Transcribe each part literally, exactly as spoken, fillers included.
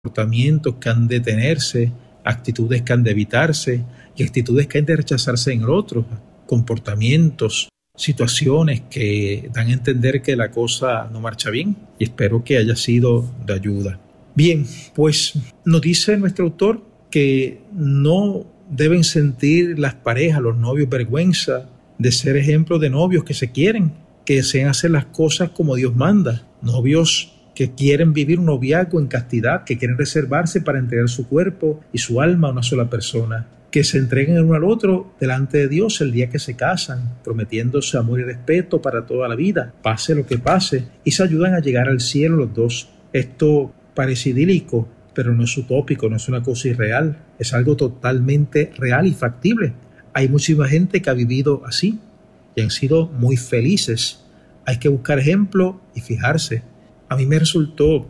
comportamientos que han de tenerse, actitudes que han de evitarse y actitudes que han de rechazarse en el otro, comportamientos, situaciones que dan a entender que la cosa no marcha bien, y espero que haya sido de ayuda. Bien, pues nos dice nuestro autor que no deben sentir las parejas, los novios, vergüenza de ser ejemplos de novios que se quieren, que desean hacer las cosas como Dios manda, novios que quieren vivir un noviazgo en castidad, que quieren reservarse para entregar su cuerpo y su alma a una sola persona, que se entreguen el uno al otro delante de Dios el día que se casan, prometiéndose amor y respeto para toda la vida, pase lo que pase, y se ayudan a llegar al cielo los dos. Esto parece idílico, pero no es utópico, no es una cosa irreal, es algo totalmente real y factible. Hay muchísima gente que ha vivido así y han sido muy felices. Hay que buscar ejemplo y fijarse. A mí me resultó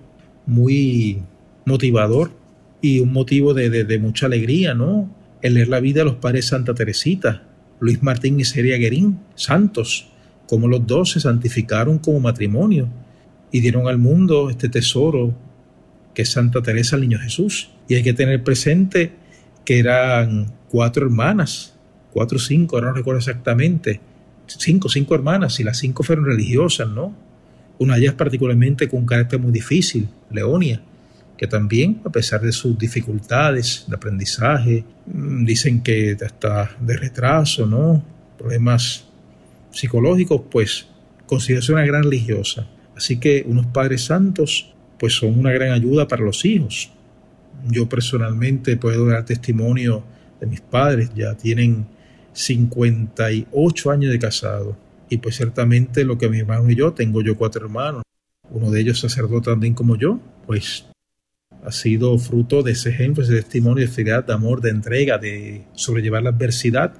muy motivador y un motivo de, de, de mucha alegría, ¿no? El leer la vida de los padres Santa Teresita, Luis Martín y Celia Guerín, santos, como los dos se santificaron como matrimonio y dieron al mundo este tesoro que es Santa Teresa el Niño Jesús. Y hay que tener presente que eran cuatro hermanas, cuatro o cinco, ahora no recuerdo exactamente, cinco, cinco hermanas, y las cinco fueron religiosas, ¿no? Una de ellas particularmente con un carácter muy difícil, Leonia, que también, a pesar de sus dificultades de aprendizaje, dicen que hasta de retraso, ¿no? Problemas psicológicos, pues considera una gran religiosa. Así que unos padres santos, pues son una gran ayuda para los hijos. Yo personalmente puedo dar testimonio de mis padres, ya tienen cincuenta y ocho años de casado. Y pues ciertamente lo que mi hermano y yo, tengo yo cuatro hermanos, uno de ellos sacerdote también como yo, pues ha sido fruto de ese ejemplo, ese testimonio de fidelidad, de amor, de entrega, de sobrellevar la adversidad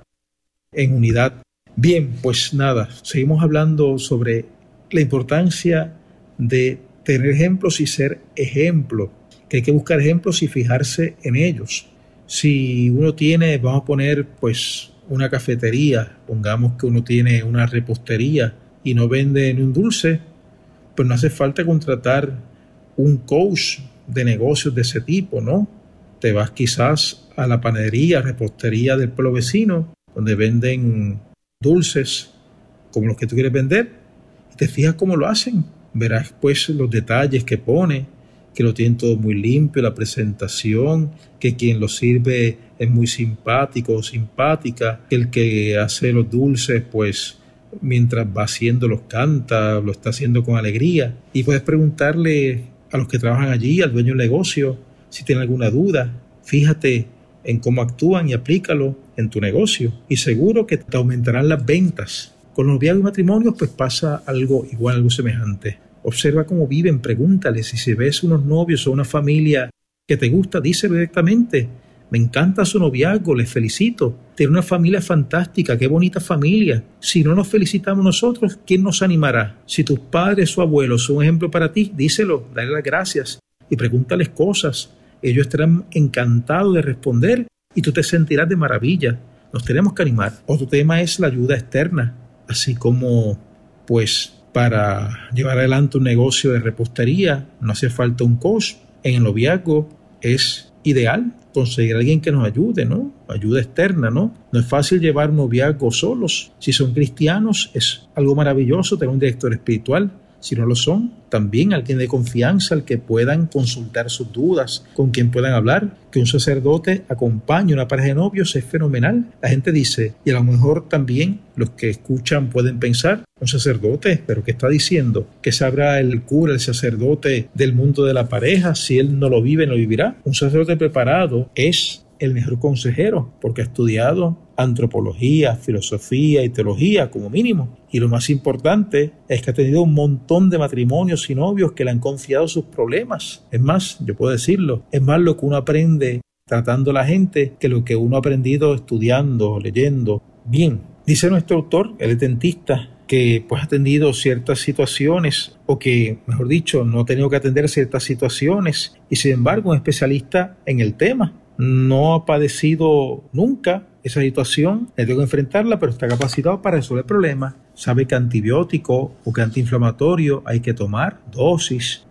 en unidad. Bien, pues nada, seguimos hablando sobre la importancia de tener ejemplos y ser ejemplo, que hay que buscar ejemplos y fijarse en ellos. Si uno tiene, vamos a poner pues una cafetería, pongamos que uno tiene una repostería y no vende ni un dulce, pues no hace falta contratar un coach de negocios de ese tipo, ¿no? Te vas quizás a la panadería, repostería del pueblo vecino, donde venden dulces como los que tú quieres vender, y te fijas cómo lo hacen. Verás pues los detalles que pone, que lo tienen todo muy limpio, la presentación, que quien lo sirve es muy simpático o simpática, que el que hace los dulces pues mientras va haciendo los canta, lo está haciendo con alegría. Y puedes preguntarle a los que trabajan allí, al dueño del negocio, si tiene alguna duda. Fíjate en cómo actúan y aplícalo en tu negocio y seguro que te aumentarán las ventas. Con los noviazgos y matrimonios pues pasa algo igual, algo semejante. Observa cómo viven, pregúntales, si si ves unos novios o una familia que te gusta, díselo directamente. Me encanta su noviazgo, les felicito. Tiene una familia fantástica, qué bonita familia. Si no nos felicitamos nosotros, ¿quién nos animará? Si tus padres o abuelos son un ejemplo para ti, díselo, dale las gracias y pregúntales cosas. Ellos estarán encantados de responder y tú te sentirás de maravilla. Nos tenemos que animar. Otro tema es la ayuda externa, así como pues para llevar adelante un negocio de repostería no hace falta un coach. En el noviazgo es ideal conseguir a alguien que nos ayude, ¿no? Ayuda externa, ¿no? No es fácil llevar un noviazgo solos. Si son cristianos, es algo maravilloso tener un director espiritual. Si no lo son, también alguien de confianza al que puedan consultar sus dudas, con quien puedan hablar. Que un sacerdote acompañe a una pareja de novios es fenomenal. La gente dice, y a lo mejor también los que escuchan pueden pensar, un sacerdote, ¿pero qué está diciendo? ¿Qué sabrá el cura, el sacerdote del mundo de la pareja? Si él no lo vive, no vivirá. Un sacerdote preparado es el mejor consejero, porque ha estudiado antropología, filosofía y teología como mínimo. Y lo más importante es que ha tenido un montón de matrimonios y novios que le han confiado sus problemas. Es más, yo puedo decirlo, es más lo que uno aprende tratando a la gente que lo que uno ha aprendido estudiando, leyendo. Bien, dice nuestro autor, el dentista, que pues ha atendido ciertas situaciones o que, mejor dicho, no ha tenido que atender ciertas situaciones y sin embargo un especialista en el tema. No ha padecido nunca esa situación, le tengo que enfrentarla, pero está capacitado para resolver problemas. Sabe que antibiótico o que antiinflamatorio hay que tomar, dosis,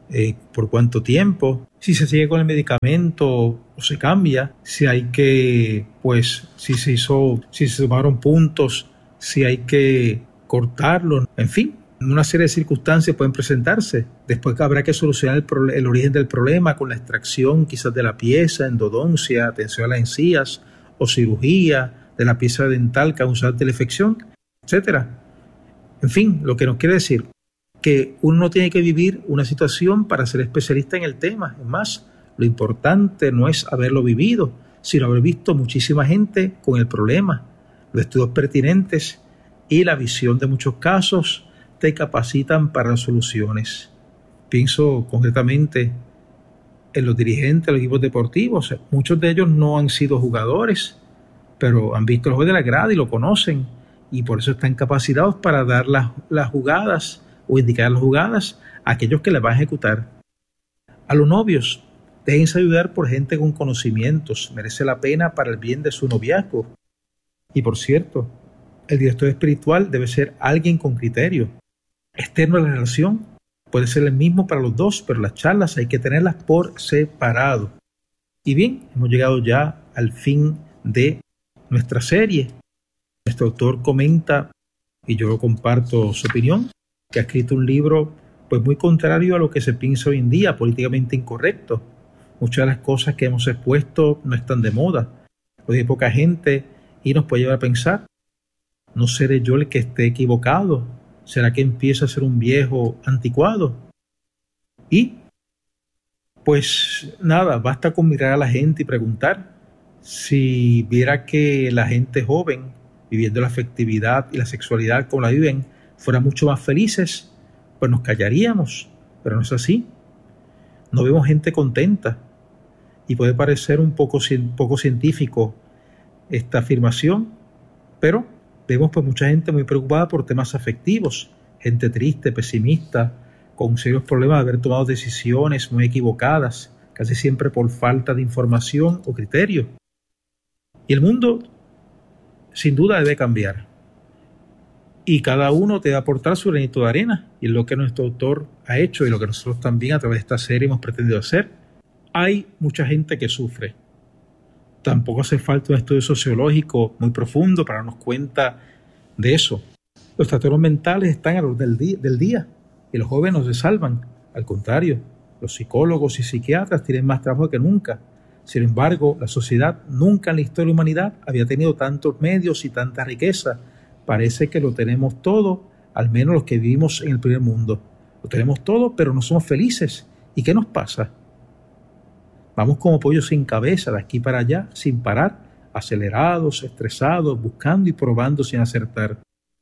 eh, por cuánto tiempo, si se sigue con el medicamento o se cambia, si hay que, pues, si se hizo, si se sumaron puntos, si hay que cortarlo, en fin. Una serie de circunstancias pueden presentarse. Después habrá que solucionar el, pro- el origen del problema con la extracción quizás de la pieza, endodoncia, atención a las encías o cirugía de la pieza dental causante de la infección, etcétera. En fin, lo que nos quiere decir que uno no tiene que vivir una situación para ser especialista en el tema. Es más, lo importante no es haberlo vivido, sino haber visto muchísima gente con el problema, los estudios pertinentes y la visión de muchos casos te capacitan para las soluciones. Pienso concretamente en los dirigentes de los equipos deportivos. Muchos de ellos no han sido jugadores, pero han visto el juego de la grada y lo conocen, y por eso están capacitados para dar las, las jugadas o indicar las jugadas a aquellos que las van a ejecutar. A los novios, déjense ayudar por gente con conocimientos, merece la pena para el bien de su noviazgo. Y por cierto, el director espiritual debe ser alguien con criterio. Externo a la relación, puede ser el mismo para los dos, pero las charlas hay que tenerlas por separado. Y bien, hemos llegado ya al fin de nuestra serie. Nuestro autor comenta, y yo comparto su opinión, que ha escrito un libro pues muy contrario a lo que se piensa hoy en día, políticamente incorrecto. Muchas de las cosas que hemos expuesto no están de moda. Hoy hay poca gente y nos puede llevar a pensar, ¿no seré yo el que esté equivocado? ¿Será que empiezo a ser un viejo anticuado? Y, pues nada, basta con mirar a la gente y preguntar. Si viera que la gente joven, viviendo la afectividad y la sexualidad como la viven, fuera mucho más felices, pues nos callaríamos, pero no es así. No vemos gente contenta y puede parecer un poco, poco científico esta afirmación, pero vemos pues mucha gente muy preocupada por temas afectivos, gente triste, pesimista, con serios problemas de haber tomado decisiones muy equivocadas, casi siempre por falta de información o criterio. Y el mundo, sin duda, debe cambiar. Y cada uno debe aportar su granito de arena, y es lo que nuestro autor ha hecho y lo que nosotros también a través de esta serie hemos pretendido hacer. Hay mucha gente que sufre. Tampoco hace falta un estudio sociológico muy profundo para darnos cuenta de eso. Los trastornos mentales están a la orden del día y los jóvenes no se salvan. Al contrario, los psicólogos y psiquiatras tienen más trabajo que nunca. Sin embargo, la sociedad nunca en la historia de la humanidad había tenido tantos medios y tanta riqueza. Parece que lo tenemos todo, al menos los que vivimos en el primer mundo. Lo tenemos todo, pero no somos felices. ¿Y qué nos pasa? Vamos como pollos sin cabeza, de aquí para allá, sin parar, acelerados, estresados, buscando y probando sin acertar.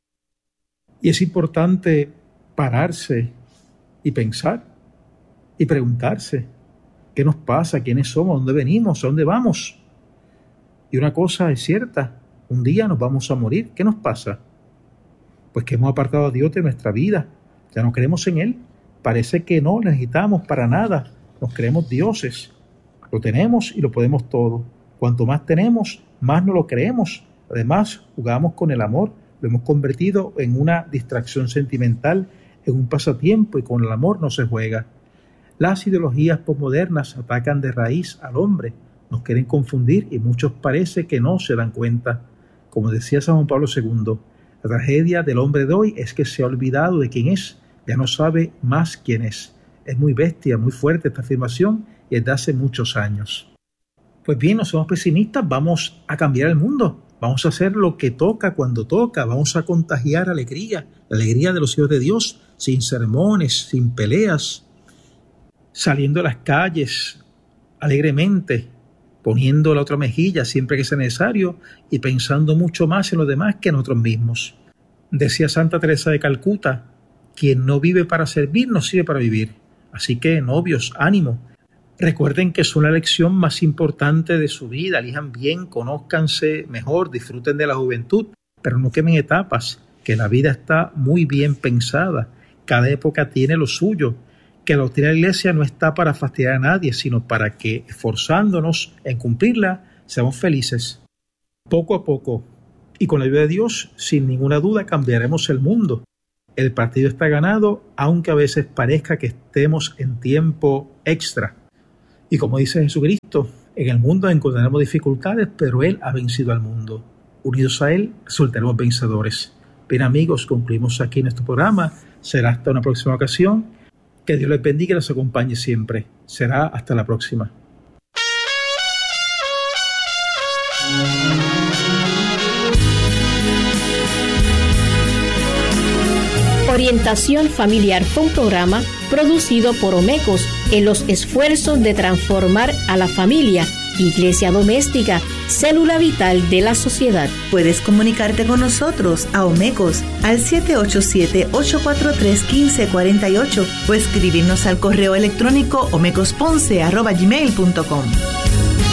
Y es importante pararse y pensar y preguntarse, ¿qué nos pasa? ¿Quiénes somos? ¿Dónde venimos? ¿A dónde vamos? Y una cosa es cierta, un día nos vamos a morir. ¿Qué nos pasa? Pues que hemos apartado a Dios de nuestra vida, ya no creemos en Él. Parece que no le necesitamos para nada, nos creemos dioses. Lo tenemos y lo podemos todo. Cuanto más tenemos, más no lo creemos. Además, jugamos con el amor. Lo hemos convertido en una distracción sentimental, en un pasatiempo, y con el amor no se juega. Las ideologías posmodernas atacan de raíz al hombre. Nos quieren confundir y muchos parece que no se dan cuenta. Como decía San Juan Pablo segundo, la tragedia del hombre de hoy es que se ha olvidado de quién es. Ya no sabe más quién es. Es muy bestia, muy fuerte esta afirmación, y es de hace muchos años. Pues bien, no somos pesimistas, vamos a cambiar el mundo. Vamos a hacer lo que toca cuando toca. Vamos a contagiar alegría, la alegría de los hijos de Dios, sin sermones, sin peleas, saliendo a las calles alegremente, poniendo la otra mejilla siempre que sea necesario y pensando mucho más en los demás que en nosotros mismos. Decía Santa Teresa de Calcuta, quien no vive para servir no sirve para vivir. Así que, novios, ánimo. Recuerden que es una lección más importante de su vida. Elijan bien, conózcanse mejor, disfruten de la juventud, pero no quemen etapas, que la vida está muy bien pensada. Cada época tiene lo suyo, que la doctrina de la Iglesia no está para fastidiar a nadie, sino para que, esforzándonos en cumplirla, seamos felices. Poco a poco, y con la ayuda de Dios, sin ninguna duda, cambiaremos el mundo. El partido está ganado, aunque a veces parezca que estemos en tiempo extra. Y como dice Jesucristo, en el mundo encontraremos dificultades, pero Él ha vencido al mundo. Unidos a Él, resultaremos vencedores. Bien, amigos, concluimos aquí nuestro programa. Será hasta una próxima ocasión. Que Dios les bendiga y los acompañe siempre. Será hasta la próxima. Orientación Familiar fue un programa producido por Omecos en los esfuerzos de transformar a la familia, iglesia doméstica, célula vital de la sociedad. Puedes comunicarte con nosotros a Omecos al siete ocho siete, ocho cuatro tres, uno cinco cuatro ocho o escribirnos al correo electrónico omecosponce arroba gmail punto com.